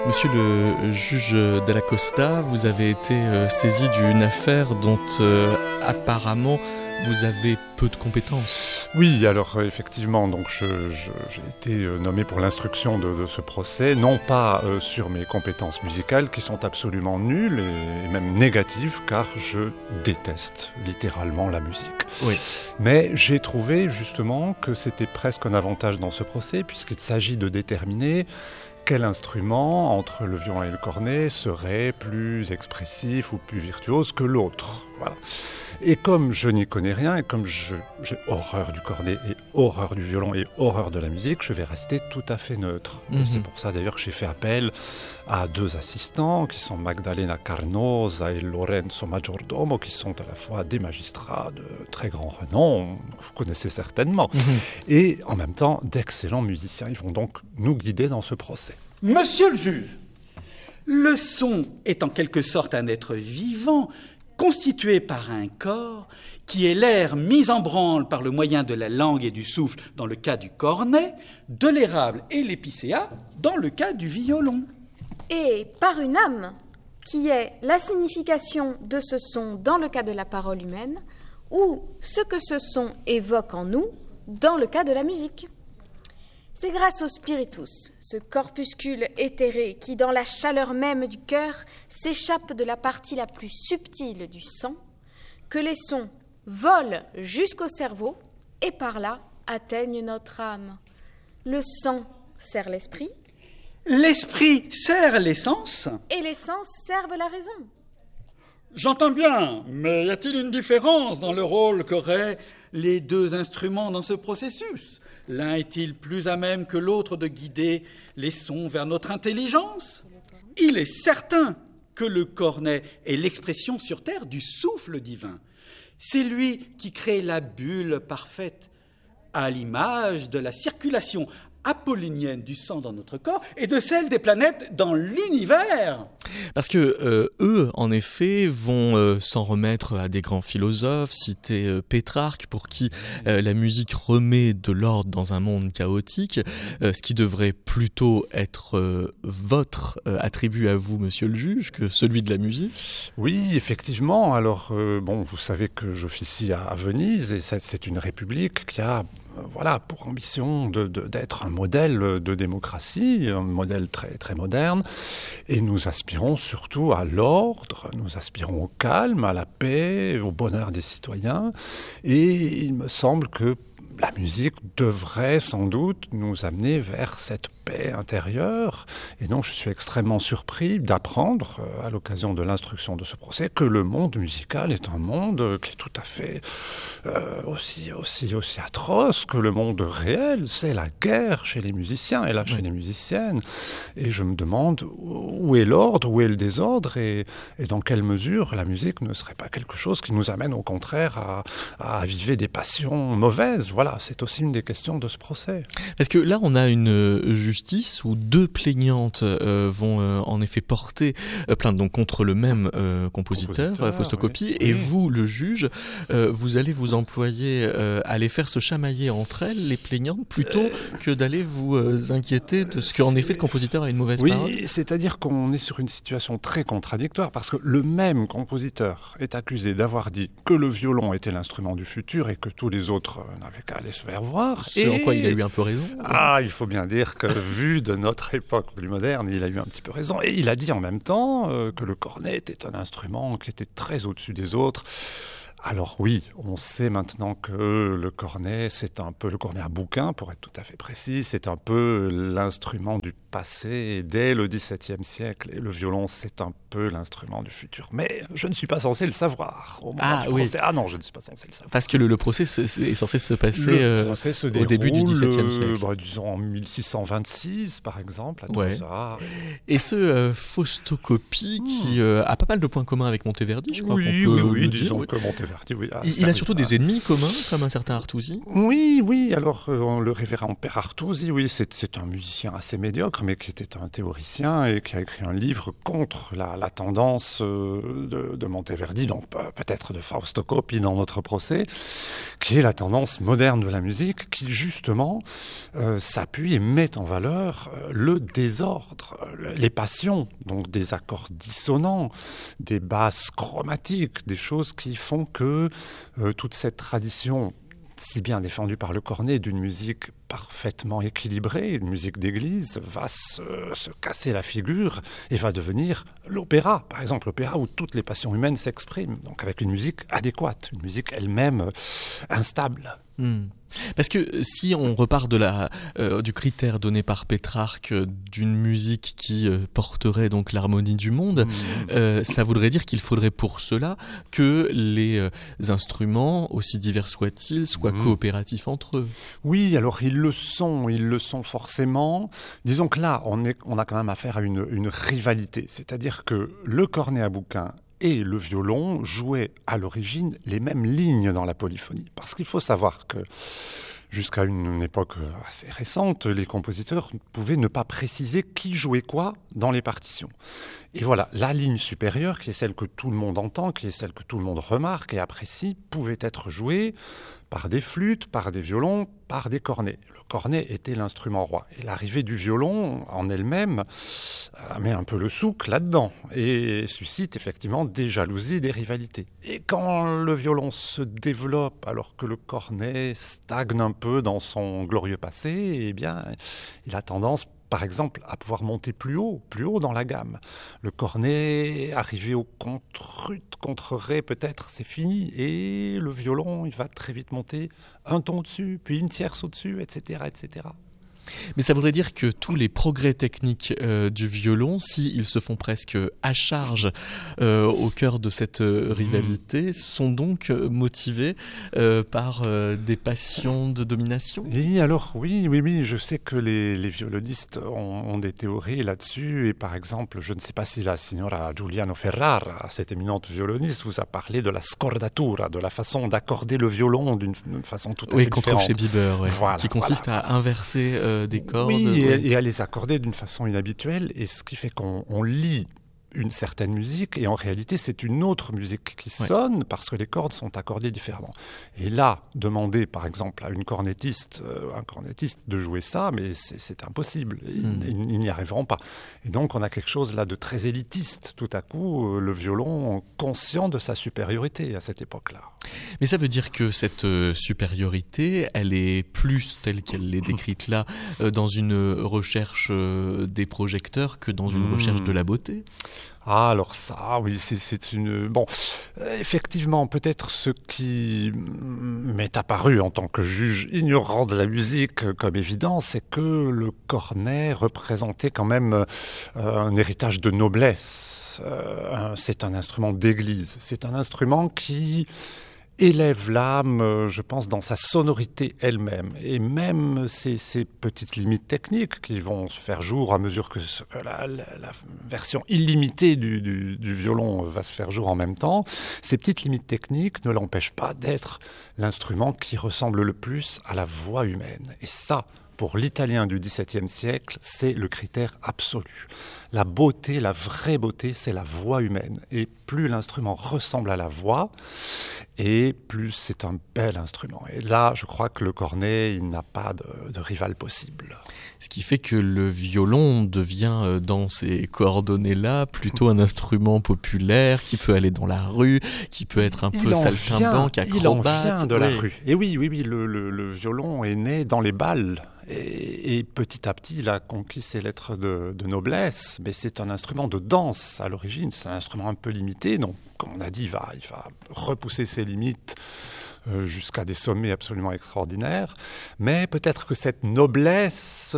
Monsieur le juge Dalla Costa, vous avez été saisi d'une affaire dont apparemment vous avez peu de compétences. Oui, alors effectivement, donc j'ai été nommé pour l'instruction de ce procès, non pas sur mes compétences musicales qui sont absolument nulles et même négatives, car je déteste littéralement la musique. Oui. Mais j'ai trouvé justement que c'était presque un avantage dans ce procès, puisqu'il s'agit de déterminer quel instrument, entre le violon et le cornet, serait plus expressif ou plus virtuose que l'autre. Voilà. Et comme je n'y connais rien, et comme j'ai horreur du cornet et horreur du violon et horreur de la musique, je vais rester tout à fait neutre. Et c'est pour ça d'ailleurs que j'ai fait appel à deux assistants, qui sont Magdalena Carnosa et Lorenzo Maggiordomo, qui sont à la fois des magistrats de très grand renom, que vous connaissez certainement, et en même temps d'excellents musiciens. Ils vont donc nous guider dans ce procès. Monsieur le juge, le son est en quelque sorte un être vivant, constitué par un corps qui est l'air mis en branle par le moyen de la langue et du souffle dans le cas du cornet, de l'érable et l'épicéa dans le cas du violon. Et par une âme qui est la signification de ce son dans le cas de la parole humaine ou ce que ce son évoque en nous dans le cas de la musique. C'est grâce au spiritus, ce corpuscule éthéré qui, dans la chaleur même du cœur, s'échappe de la partie la plus subtile du sang, que les sons volent jusqu'au cerveau et par là atteignent notre âme. Le sang sert l'esprit. L'esprit sert les sens. Et les sens servent la raison. J'entends bien, mais y a-t-il une différence dans le rôle qu'auraient les deux instruments dans ce processus ? L'un est-il plus à même que l'autre de guider les sons vers notre intelligence ? Il est certain que le cornet est l'expression sur terre du souffle divin. C'est lui qui crée la bulle parfaite, à l'image de la circulation apollinienne du sang dans notre corps et de celle des planètes dans l'univers. Parce que eux, en effet, vont s'en remettre à des grands philosophes, citer Pétrarque, pour qui la musique remet de l'ordre dans un monde chaotique, ce qui devrait plutôt être votre attribut à vous, monsieur le juge, que celui de la musique. Oui, effectivement. Alors, vous savez que j'officie à Venise, et c'est une république qui a pour ambition d'être un modèle de démocratie, un modèle très, très moderne. Et nous aspirons surtout à l'ordre, nous aspirons au calme, à la paix, au bonheur des citoyens. Et il me semble que la musique devrait sans doute nous amener vers cette paix intérieure. Et donc je suis extrêmement surpris d'apprendre, à l'occasion de l'instruction de ce procès, que le monde musical est un monde qui est tout à fait aussi atroce que le monde réel. C'est la guerre chez les musiciens et là chez les musiciennes. Et je me demande où est l'ordre, où est le désordre et dans quelle mesure la musique ne serait pas quelque chose qui nous amène au contraire à aviver des passions mauvaises. Voilà, c'est aussi une des questions de ce procès. Parce que là, on a une justice où deux plaignantes vont en effet porter plainte donc contre le même compositeur Fausto Coppi, et vous, le juge, vous allez vous employer à les faire se chamailler entre elles, les plaignantes, plutôt que d'aller vous inquiéter de ce qu'en effet le compositeur a une mauvaise parole. Oui, c'est-à-dire qu'on est sur une situation très contradictoire, parce que le même compositeur est accusé d'avoir dit que le violon était l'instrument du futur et que tous les autres n'avaient qu'à aller se faire voir. En quoi il a eu un peu raison. Il faut bien dire que vu de notre époque plus moderne, il a eu un petit peu raison. Et il a dit en même temps que le cornet était un instrument qui était très au-dessus des autres. Alors oui, on sait maintenant que le cornet, c'est un peu le cornet à bouquin, pour être tout à fait précis, c'est un peu l'instrument du passé dès le XVIIe siècle, et le violon, c'est un peu l'instrument du futur. Mais je ne suis pas censé le savoir au moment du procès. Non, je ne suis pas censé le savoir. Parce que le procès est censé se passer au début du XVIIe siècle. Disons en 1626, par exemple, à Tolosa. Et ce Fausto Coppi, qui a pas mal de points communs avec Monteverdi, je crois qu'on peut oui, le disons dire. Que Monteverdi, il a surtout des ennemis communs, comme un certain Artusi. Oui, alors le révérend père Artusi, oui, c'est un musicien assez médiocre, compositeur, mais qui était un théoricien et qui a écrit un livre contre la tendance de Monteverdi, donc peut-être de Fausto Coppi dans notre procès, qui est la tendance moderne de la musique, qui justement s'appuie et met en valeur le désordre, les passions, donc des accords dissonants, des basses chromatiques, des choses qui font que toute cette tradition si bien défendue par le cornet d'une musique parfaitement équilibrée, une musique d'église, va se casser la figure et va devenir l'opéra, par exemple l'opéra où toutes les passions humaines s'expriment, donc avec une musique adéquate, une musique elle-même instable. Parce que si on repart du critère donné par Pétrarque d'une musique qui porterait donc l'harmonie du monde, ça voudrait dire qu'il faudrait pour cela que les instruments, aussi divers soient-ils, soient coopératifs entre eux. Oui, alors ils le sont forcément. Disons que là, on a quand même affaire à une rivalité, c'est-à-dire que le cornet à bouquin et le violon jouaient à l'origine les mêmes lignes dans la polyphonie. Parce qu'il faut savoir que jusqu'à une époque assez récente, les compositeurs pouvaient ne pas préciser qui jouait quoi dans les partitions. Et voilà, la ligne supérieure, qui est celle que tout le monde entend, qui est celle que tout le monde remarque et apprécie, pouvait être jouée par des flûtes, par des violons, par des cornets. Le cornet était l'instrument roi. Et l'arrivée du violon en elle-même met un peu le souk là-dedans et suscite effectivement des jalousies, des rivalités. Et quand le violon se développe alors que le cornet stagne un peu dans son glorieux passé, eh bien, il a tendance, par exemple, à pouvoir monter plus haut dans la gamme. Le cornet, arrivé au contre-ut, contre-ré, peut-être, c'est fini. Et le violon, il va très vite monter un ton au-dessus, puis une tierce au-dessus, etc., etc. Mais ça voudrait dire que tous les progrès techniques du violon, s'ils se font presque à charge au cœur de cette rivalité, sont donc motivés par des passions de domination ? Et alors, oui, je sais que les violonistes ont des théories là-dessus. Et par exemple, je ne sais pas si la signora Giuliano Ferrara, cette éminente violoniste, vous a parlé de la scordatura, de la façon d'accorder le violon d'une façon tout à fait différente. Oui, qu'on trouve chez Bieber, voilà, qui consiste à inverser des cordes. Oui, et à les accorder d'une façon inhabituelle, et ce qui fait qu'on lit une certaine musique, et en réalité c'est une autre musique qui sonne parce que les cordes sont accordées différemment. Et là, demander par exemple à un cornettiste de jouer ça, mais c'est impossible, ils n'y arriveront pas. Et donc on a quelque chose là de très élitiste, tout à coup, le violon conscient de sa supériorité à cette époque-là. Mais ça veut dire que cette supériorité, elle est plus telle qu'elle est décrite là, dans une recherche des projecteurs que dans une recherche de la beauté ? Ah, alors ça, oui, c'est une... Bon, effectivement, peut-être ce qui m'est apparu en tant que juge ignorant de la musique comme évident, c'est que le cornet représentait quand même un héritage de noblesse. C'est un instrument d'église. C'est un instrument qui élève l'âme, je pense, dans sa sonorité elle-même. Et même ces petites limites techniques qui vont se faire jour à mesure que la version illimitée du violon va se faire jour en même temps, ces petites limites techniques ne l'empêchent pas d'être l'instrument qui ressemble le plus à la voix humaine. Et ça, pour l'italien du XVIIe siècle, c'est le critère absolu. La beauté, la vraie beauté, c'est la voix humaine. Et plus l'instrument ressemble à la voix, et plus c'est un bel instrument. Et là, je crois que le cornet, il n'a pas de rival possible. Ce qui fait que le violon devient, dans ces coordonnées-là, plutôt un instrument populaire qui peut aller dans la rue, qui peut être un peu saltimbanque, acrobate. Il en vient de la rue. Et oui, le violon est né dans les bals. Et petit à petit, il a conquis ses lettres de noblesse. Mais c'est un instrument de danse à l'origine. C'est un instrument un peu limité. Donc, comme on a dit, il va repousser ses limites jusqu'à des sommets absolument extraordinaires. Mais peut-être que cette noblesse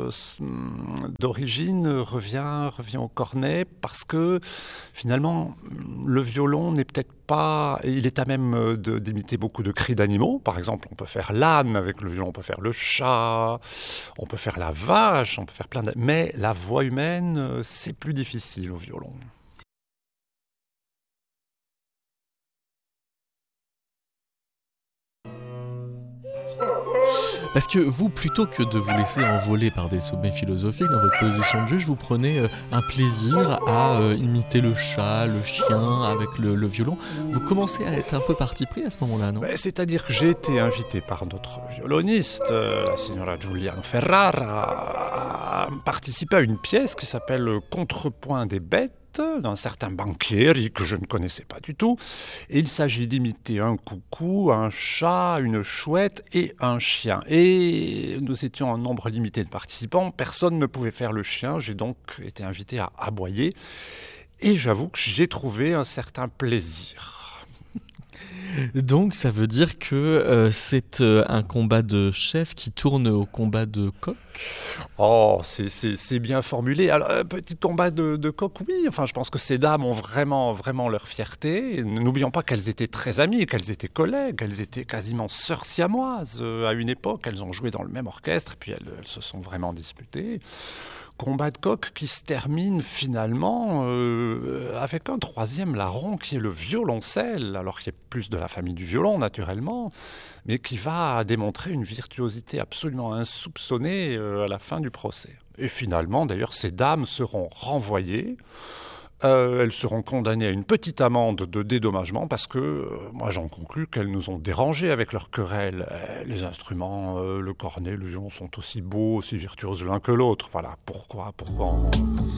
d'origine revient au cornet parce que finalement, le violon n'est peut-être pas... Il est à même d'imiter beaucoup de cris d'animaux. Par exemple, on peut faire l'âne avec le violon, on peut faire le chat, on peut faire la vache, on peut faire plein de... Mais la voix humaine, c'est plus difficile au violon. Parce que vous, plutôt que de vous laisser envoler par des sommets philosophiques dans votre position de juge, vous prenez un plaisir à imiter le chat, le chien avec le violon. Vous commencez à être un peu parti pris à ce moment-là, non ? C'est-à-dire que j'ai été invité par d'autres violonistes, la signora Giuliano Ferrara, à participer à une pièce qui s'appelle Contrepoint des bêtes, d'un certain Banchieri que je ne connaissais pas du tout. Et il s'agit d'imiter un coucou, un chat, une chouette et un chien. Et nous étions un nombre limité de participants. Personne ne pouvait faire le chien. J'ai donc été invité à aboyer. Et j'avoue que j'ai trouvé un certain plaisir. Donc ça veut dire que c'est un combat de chef qui tourne au combat de coq ? Oh, c'est bien formulé. Alors, petit combat de coq, oui. Enfin, je pense que ces dames ont vraiment leur fierté. N'oublions pas qu'elles étaient très amies, qu'elles étaient collègues, qu'elles étaient quasiment sœurs siamoises. À une époque, elles ont joué dans le même orchestre, et puis elles se sont vraiment disputées. Combat de coq qui se termine finalement avec un troisième larron qui est le violoncelle, alors qui est plus de la famille du violon naturellement, mais qui va démontrer une virtuosité absolument insoupçonnée à la fin du procès. Et finalement, d'ailleurs, ces dames seront renvoyées. Elles seront condamnées à une petite amende de dédommagement parce que, moi j'en conclus qu'elles nous ont dérangés avec leurs querelles. Les instruments, le cornet, le violon sont aussi beaux, aussi virtuoses l'un que l'autre. Voilà, pourquoi